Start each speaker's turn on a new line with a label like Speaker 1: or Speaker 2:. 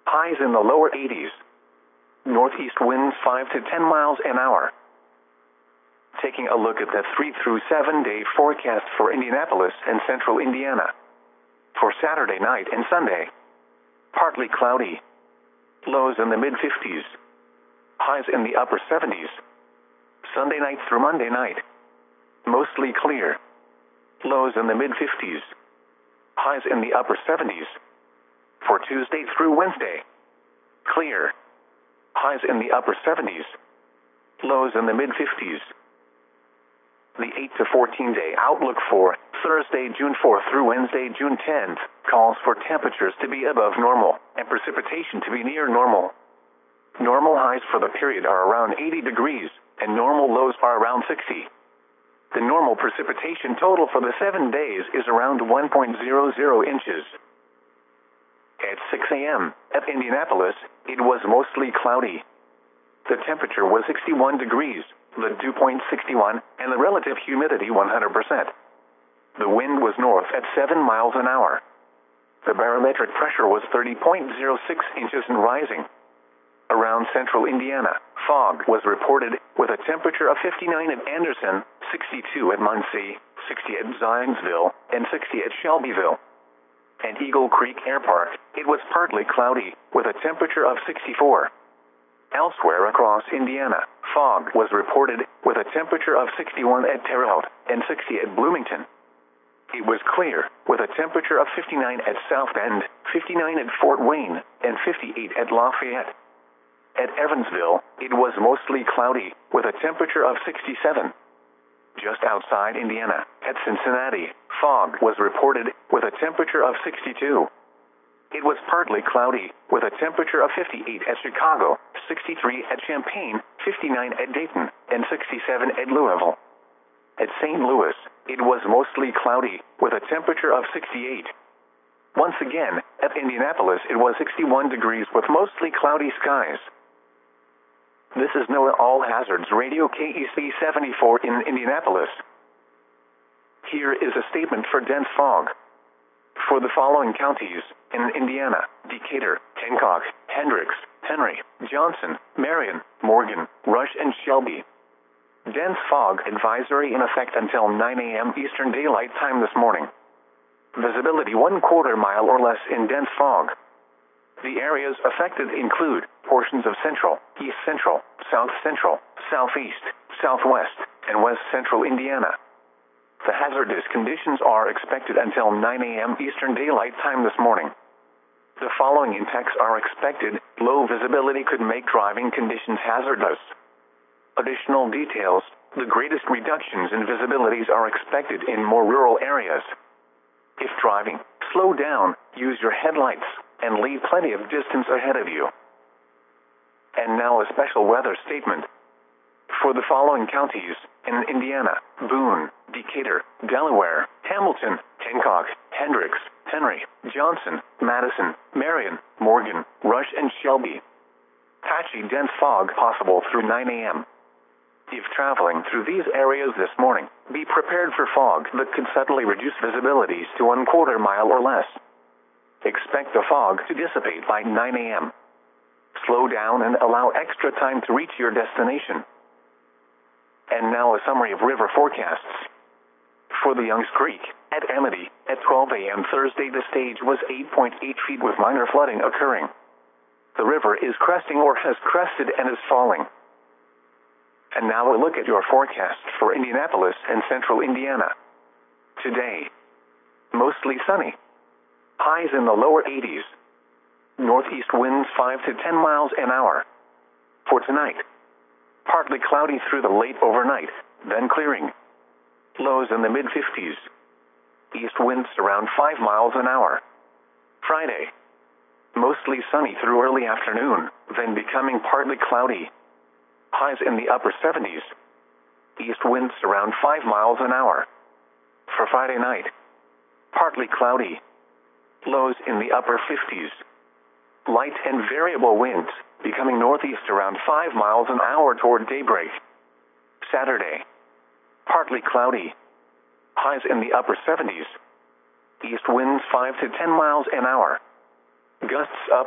Speaker 1: highs in the lower 80s. Northeast winds 5 to 10 miles an hour. Taking a look at the 3 through 7 day forecast for Indianapolis and central Indiana. For Saturday night and Sunday, partly cloudy. Lows in the mid-50s. Highs in the upper 70s. Sunday night through Monday night, mostly clear. Lows in the mid-50s. Highs in the upper 70s. For Tuesday through Wednesday, clear. Highs in the upper 70s. Lows in the mid-50s. The 8 to 14 day outlook for Thursday, June 4th through Wednesday, June 10th, calls for temperatures to be above normal and precipitation to be near normal. Normal highs for the period are around 80 degrees, and normal lows are around 60. The normal precipitation total for the 7 days is around 1.00 inches. At 6 a.m. at Indianapolis, it was mostly cloudy. The temperature was 61 degrees, the dew point 61, and the relative humidity 100%. The wind was north at 7 miles an hour. The barometric pressure was 30.06 inches and rising. Around central Indiana, fog was reported with a temperature of 59 at Anderson, 62 at Muncie, 60 at Zionsville, and 60 at Shelbyville. At Eagle Creek Air Park, it was partly cloudy with a temperature of 64. Elsewhere across Indiana, fog was reported with a temperature of 61 at Terre Haute and 60 at Bloomington. It was clear with a temperature of 59 at South Bend, 59 at Fort Wayne, and 58 at Lafayette. At Evansville, it was mostly cloudy with a temperature of 67. Just outside Indiana, at Cincinnati, fog was reported with a temperature of 62. It was partly cloudy with a temperature of 58 at Chicago, 63 at Champaign, 59 at Dayton, and 67 at Louisville. At St. Louis, it was mostly cloudy with a temperature of 68. Once again, at Indianapolis, it was 61 degrees with mostly cloudy skies. This is NOAA All Hazards Radio KEC 74 in Indianapolis. Here is a statement for dense fog. For the following counties in Indiana: Decatur, Hancock, Hendricks, Henry, Johnson, Marion, Morgan, Rush, and Shelby. Dense fog advisory in effect until 9 a.m. Eastern Daylight Time this morning. Visibility 1/4 mile or less in dense fog. The areas affected include portions of central, east central, south central, southeast, southwest, and west central Indiana. The hazardous conditions are expected until 9 a.m. Eastern Daylight Time this morning. The following impacts are expected. Low visibility could make driving conditions hazardous. Additional details: the greatest reductions in visibilities are expected in more rural areas. If driving, slow down, use your headlights, and leave plenty of distance ahead of you. And now a special weather statement. For the following counties in Indiana: Boone, Decatur, Delaware, Hamilton, Hancock, Hendricks, Henry, Johnson, Madison, Marion, Morgan, Rush, and Shelby. Patchy dense fog possible through 9 a.m. If traveling through these areas this morning, be prepared for fog that could suddenly reduce visibilities to 1/4 mile or less. Expect the fog to dissipate by 9 a.m. Slow down and allow extra time to reach your destination. And now a summary of river forecasts. For the Youngs Creek, at Amity, at 12 a.m. Thursday, the stage was 8.8 feet with minor flooding occurring. The river is cresting or has crested and is falling. And now a look at your forecast for Indianapolis and central Indiana. Today, mostly sunny. Highs in the lower 80s. Northeast winds 5 to 10 miles an hour. For tonight, partly cloudy through the late overnight, then clearing. Lows in the mid-50s. East winds around 5 miles an hour. Friday, mostly sunny through early afternoon, then becoming partly cloudy. Highs in the upper 70s. East winds around 5 miles an hour. For Friday night, partly cloudy. Lows in the upper 50s. Light and variable winds, becoming northeast around 5 miles an hour toward daybreak. Saturday, partly cloudy. Highs in the upper 70s. East winds 5 to 10 miles an hour. Gusts up